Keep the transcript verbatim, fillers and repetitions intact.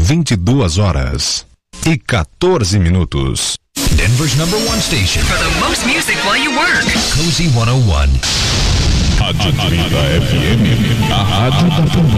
vinte e duas horas e quatorze minutos. Denver's number one station for the most music while you work. Cozy cento e um. Rádio trinta F M, a rádio da família.